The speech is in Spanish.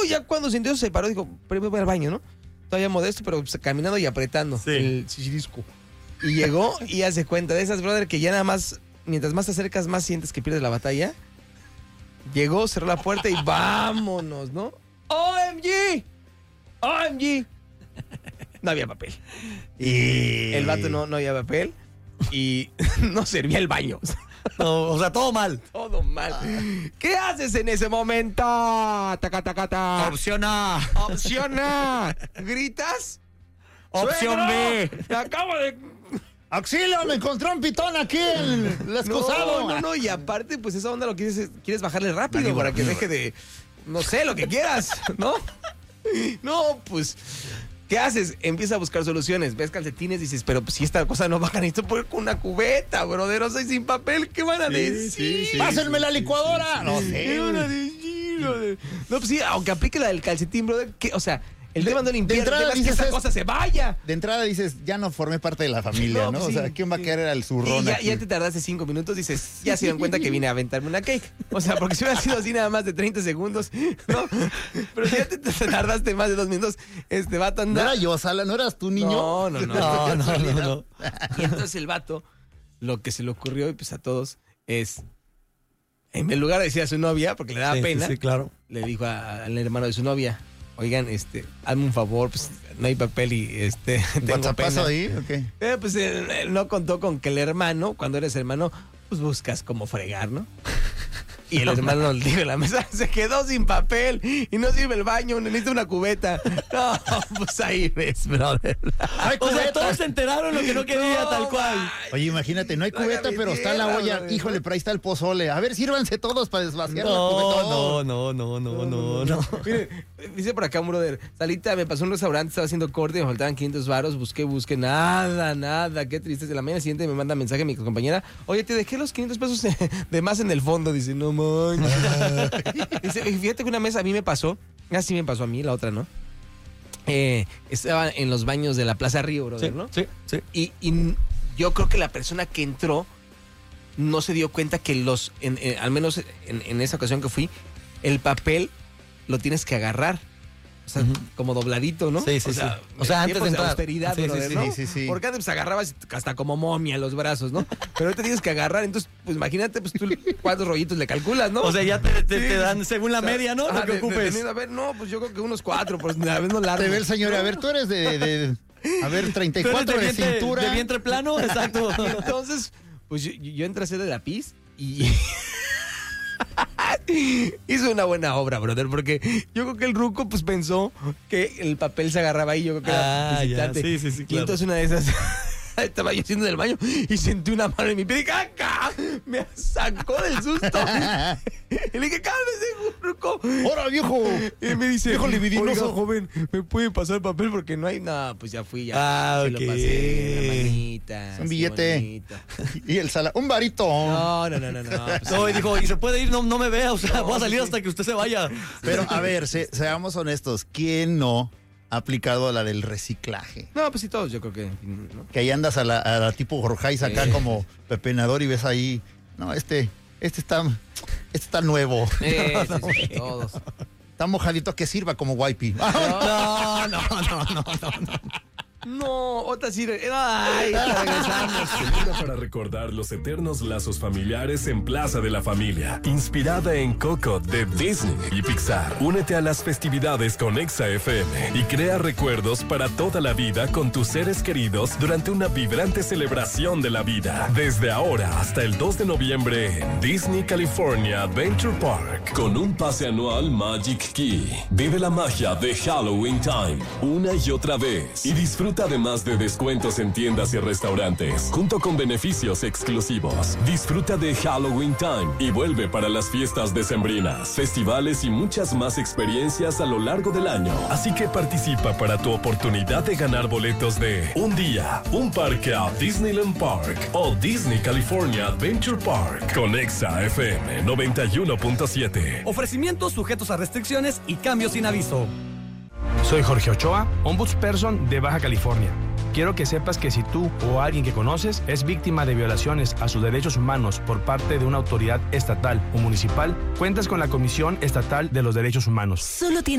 ya cuando sintió se paró, dijo, primero voy al baño, ¿no? Todavía modesto, pero pues, caminando y apretando el chichirisco. Y llegó y hace cuenta de esas, brother, que ya nada más, mientras más te acercas, más sientes que pierdes la batalla. Llegó, cerró la puerta y vámonos, ¿no? ¡OMG! ¡OMG! No había papel. Y el vato no había papel y no servía el baño. No, o sea, todo mal. Todo mal. ¿Qué haces en ese momento? Taca, taca, taca. Opción A. Opción A. ¿Gritas? Opción ¡Suegro! B. ¡Me acabo de... ¡Auxilio! ¡Me encontré un pitón aquí en el excusado! No. Y aparte, pues esa onda lo que quieres bajarle rápido para que deje de... No sé, lo que quieras, ¿no? No, pues... ¿Qué haces? Empieza a buscar soluciones. Ves calcetines, dices, pero pues, si esta cosa no baja, necesito poner con una cubeta, brother. No soy sin papel, ¿qué van a decir? ¡Pásenme la licuadora! No sé. ¿Qué van a decir, brother? No, pues sí, aunque aplique la del calcetín, brother, ¿qué? O sea, el tema no limpiar, entrada que esa cosa se vaya. De entrada dices, ya no formé parte de la familia, ¿no? Sí, o sea, ¿quién va a querer al zurrón? Y ya te tardaste 5 minutos, dices, ya se dieron cuenta que vine a aventarme una cake. O sea, porque si hubiera sido así nada más de 30 segundos, ¿no? Pero si ya te tardaste más de 2 minutos, vato anda... ¿No era yo, Sala? ¿No eras tú, niño? No. Y entonces el vato, lo que se le ocurrió, y pues a todos, es... En lugar de decir a su novia, porque le daba pena, claro. Le dijo al hermano de su novia, oigan, hazme un favor, pues no hay papel y tengo pena. Ahí? Okay. Pues él no contó con que el hermano, cuando eres hermano, pues buscas cómo fregar, ¿no? Y el hermano le dijo en la mesa, se quedó sin papel y no sirve el baño, necesita una cubeta. No, pues ahí ves, brother. O sea, todos se enteraron lo que no quería, tal cual. Oye, imagínate, no hay cubeta, pero está la olla. Híjole, pero ahí está el pozole. A ver, sírvanse todos para desvaciar la cubeta. No. Mire, dice por acá un brother, Salita, me pasó un restaurante, estaba haciendo corte, me faltaban 500 varos, busqué, nada, qué tristeza. La mañana siguiente me manda mensaje mi compañera, oye, te dejé los 500 pesos de más en el fondo. Dice, no manches. Dice, fíjate que una vez a mí me pasó, así me pasó a mí, la otra no. Estaba en los baños de la Plaza Río, brother, ¿no? Sí. Y yo creo que la persona que entró no se dio cuenta que al menos en esa ocasión que fui, el papel lo tienes que agarrar. O sea, como dobladito, ¿no? Sí. O sea, antes de entrar. Austeridad, brother, ¿no? Sí. Porque antes pues, agarrabas hasta como momia los brazos, ¿no? Pero ahorita tienes que agarrar, entonces, pues imagínate, pues tú cuántos rollitos le calculas, ¿no? O sea, ya te dan según la media, ¿no? Lo que ocupes. A ver, no, pues yo creo que unos 4, pues a ver no largo. Te ve el señor, a ver, tú eres de 34 de cintura. De vientre plano, exacto. Y entonces, pues yo entré a hacer de lápiz y... hizo una buena obra, brother, porque yo creo que el ruco pues pensó que el papel se agarraba ahí, yo creo que era visitante. Sí, claro. Y entonces una de esas estaba yo haciendo del baño y sentí una mano en mi pie y dije, ¡caca! Me sacó del susto. Y le dije, cálmese, ruco. ¡Hora, viejo! Y me dice, viejo libidinoso. oiga, joven, ¿me puede pasar el papel? Porque no hay nada. Pues ya fui, ya. Ok. Lo pasé, una manita. Un billete. Bonito. Y el Sala, un varito. No. Pues, No, y dijo, y se puede ir, no me vea, o sea, voy a salir hasta que usted se vaya. Pero, a ver, seamos honestos. ¿Quién no ha aplicado la del reciclaje? no, pues sí, todos, yo creo que. ¿no? Que ahí andas a la tipo Jorjais acá como pepenador y ves ahí, no, este está nuevo. Sí, todos. Está mojadito, que sirva como wipey. No. No, otra sí. Ay, regresamos. Segunda para recordar los eternos lazos familiares en Plaza de la Familia. Inspirada en Coco de Disney y Pixar. Únete a las festividades con Exa FM y crea recuerdos para toda la vida con tus seres queridos durante una vibrante celebración de la vida. Desde ahora hasta el 2 de noviembre en Disney California Adventure Park. Con un pase anual Magic Key. Vive la magia de Halloween Time una y otra vez y disfruta además de descuentos en tiendas y restaurantes, junto con beneficios exclusivos. Disfruta de Halloween Time y vuelve para las fiestas decembrinas, festivales y muchas más experiencias a lo largo del año. Así que participa para tu oportunidad de ganar boletos de un día, un parque a Disneyland Park o Disney California Adventure Park con Exa FM 91.7. Ofrecimientos sujetos a restricciones y cambios sin aviso. Soy Jorge Ochoa, ombudsperson de Baja California. Quiero que sepas que si tú o alguien que conoces es víctima de violaciones a sus derechos humanos por parte de una autoridad estatal o municipal, cuentas con la Comisión Estatal de los Derechos Humanos. Solo